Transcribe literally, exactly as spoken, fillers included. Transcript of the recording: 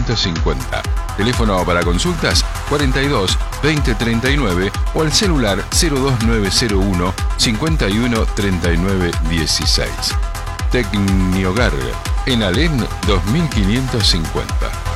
quinientos cincuenta. Teléfono para consultas cuarenta y dos veinte treinta y nueve o al celular cero dos nueve cero uno cincuenta y uno treinta y nueve dieciséis. Tecniogar en Alem dos mil quinientos cincuenta.